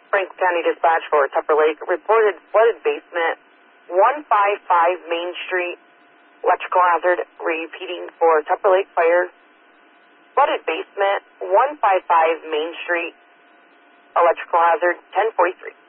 Franklin County Dispatch for Tupper Lake reported flooded basement, 155 Main Street, electrical hazard. Repeating for Tupper Lake Fire, flooded basement, 155 Main Street, electrical hazard, 1043.